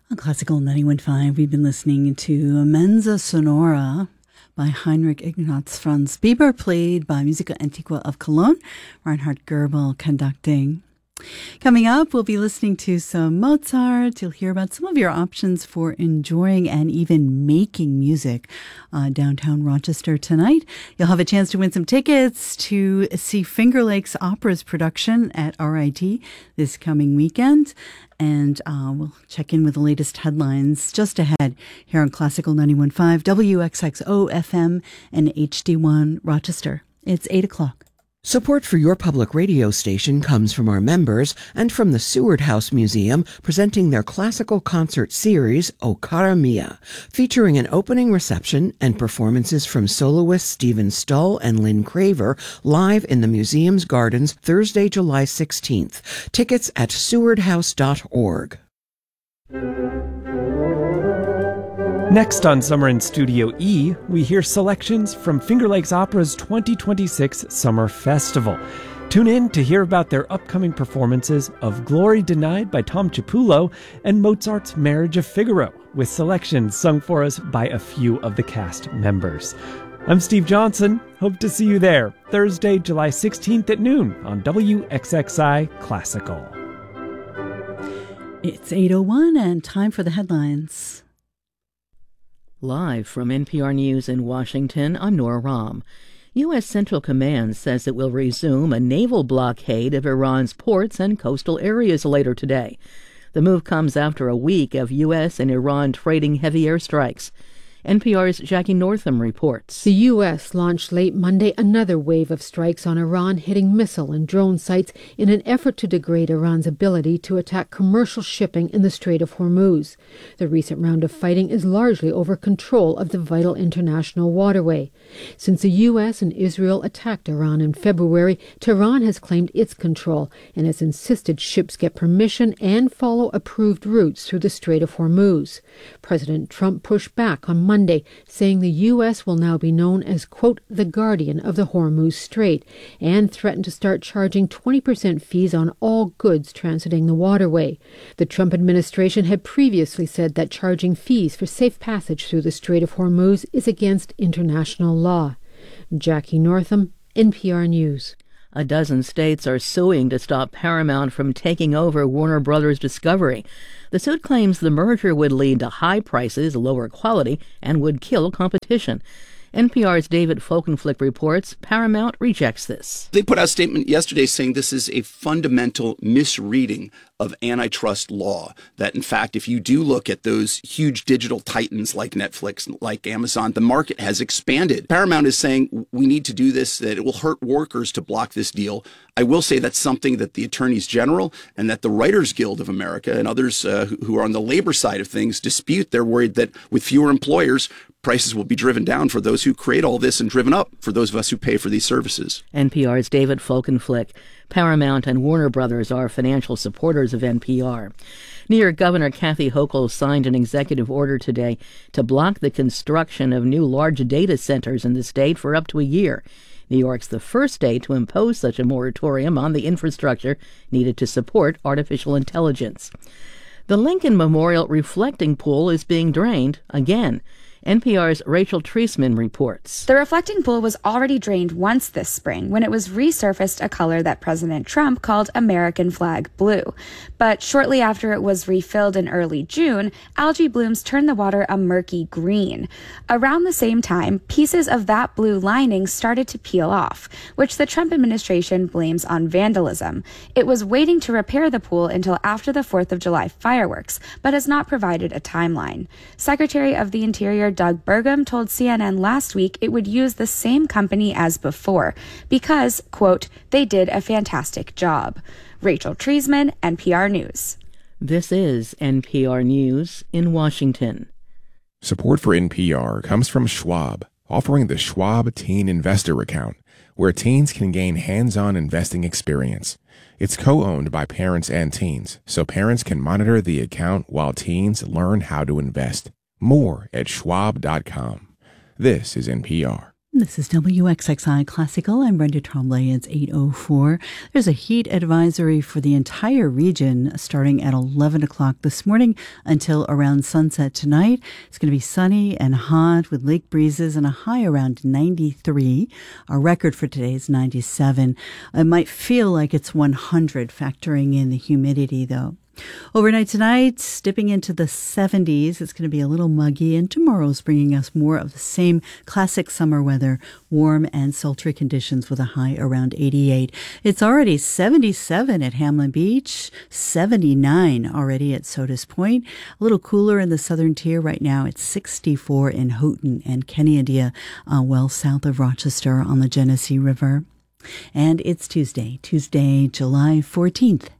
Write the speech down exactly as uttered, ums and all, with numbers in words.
On Classical ninety-one point five, we've been listening to Mensa Sonora by Heinrich Ignaz Franz Bieber, played by Musica Antiqua of Cologne, Reinhard Goebel conducting. Coming up, we'll be listening to some Mozart. You'll hear about some of your options for enjoying and even making music uh, downtown Rochester tonight. You'll have a chance to win some tickets to see Finger Lakes Opera's production at R I T this coming weekend. And uh, we'll check in with the latest headlines just ahead here on Classical ninety-one point five, W X X O F M and H D one Rochester. It's eight o'clock. Support for your public radio station comes from our members and from the Seward House Museum, presenting their classical concert series, O Cara Mia, featuring an opening reception and performances from soloists Stephen Stull and Lynn Craver live in the museum's gardens Thursday, July sixteenth. Tickets at seward house dot org. Next on Summer in Studio E, we hear selections from Finger Lakes Opera's twenty twenty-six Summer Festival. Tune in to hear about their upcoming performances of Glory Denied by Tom Chiapullo and Mozart's Marriage of Figaro, with selections sung for us by a few of the cast members. I'm Steve Johnson. Hope to see you there Thursday, July sixteenth at noon on W X X I Classical. It's eight oh one and time for the headlines. Live from N P R News in Washington, I'm Nora Rahm. U S. Central Command says it will resume a naval blockade of Iran's ports and coastal areas later today. The move comes after a week of U S and Iran trading heavy airstrikes. N P R's Jackie Northam reports. The U S launched late Monday another wave of strikes on Iran, hitting missile and drone sites in an effort to degrade Iran's ability to attack commercial shipping in the Strait of Hormuz. The recent round of fighting is largely over control of the vital international waterway. Since the U S and Israel attacked Iran in February, Tehran has claimed its control and has insisted ships get permission and follow approved routes through the Strait of Hormuz. President Trump pushed back on Monday, saying the U S will now be known as, quote, the guardian of the Hormuz Strait, and threatened to start charging twenty percent fees on all goods transiting the waterway. The Trump administration had previously said that charging fees for safe passage through the Strait of Hormuz is against international law. Jackie Northam, N P R News. A dozen states are suing to stop Paramount from taking over Warner Brothers Discovery. The suit claims the merger would lead to high prices, lower quality, and would kill competition. N P R's David Folkenflik reports Paramount rejects this. They put out a statement yesterday saying this is a fundamental misreading of antitrust law, that in fact, if you do look at those huge digital titans like Netflix, like Amazon, the market has expanded. Paramount is saying we need to do this, that it will hurt workers to block this deal. I will say that's something that the attorneys general and that the Writers Guild of America and others uh, who are on the labor side of things dispute. They're worried that with fewer employers, prices will be driven down for those who create all this and driven up for those of us who pay for these services. N P R's David Folkenflik. Paramount and Warner Brothers are financial supporters of N P R. New York Governor Kathy Hochul signed an executive order today to block the construction of new large data centers in the state for up to a year. New York's the first state to impose such a moratorium on the infrastructure needed to support artificial intelligence. The Lincoln Memorial Reflecting Pool is being drained again. N P R's Rachel Treisman reports. The reflecting pool was already drained once this spring when it was resurfaced a color that President Trump called American flag blue. But shortly after it was refilled in early June, algae blooms turned the water a murky green. Around the same time, pieces of that blue lining started to peel off, which the Trump administration blames on vandalism. It was waiting to repair the pool until after the fourth of July fireworks, but has not provided a timeline. Secretary of the Interior Doug Burgum told C N N last week it would use the same company as before because, quote, they did a fantastic job. Rachel Treisman, N P R News. This is N P R News in Washington. Support for N P R comes from Schwab, offering the Schwab Teen Investor Account, where teens can gain hands-on investing experience. It's co-owned by parents and teens, so parents can monitor the account while teens learn how to invest. More at schwab dot com. This is N P R. This is W X X I Classical. I'm Brenda Tremblay. It's eight oh four. There's a heat advisory for the entire region starting at eleven o'clock this morning until around sunset tonight. It's going to be sunny and hot with lake breezes and a high around ninety-three. Our record for today is ninety-seven. It might feel like it's one hundred, factoring in the humidity, though. Overnight tonight, dipping into the seventies. It's going to be a little muggy, and tomorrow's bringing us more of the same classic summer weather, warm and sultry conditions with a high around eighty-eight. It's already seventy-seven at Hamlin Beach, seventy-nine already at Sodas Point. A little cooler in the southern tier right now. It's sixty-four in Houghton and Kennedia, uh, well south of Rochester on the Genesee River. And it's Tuesday, Tuesday, July fourteenth.